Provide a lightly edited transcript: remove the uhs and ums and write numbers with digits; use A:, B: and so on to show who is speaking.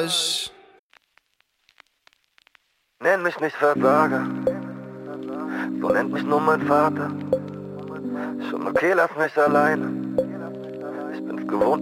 A: Arsch.
B: Nenn mich nicht Versager, so nennt mich nur mein Vater. Schon okay, lass mich alleine, ich bin's gewohnt.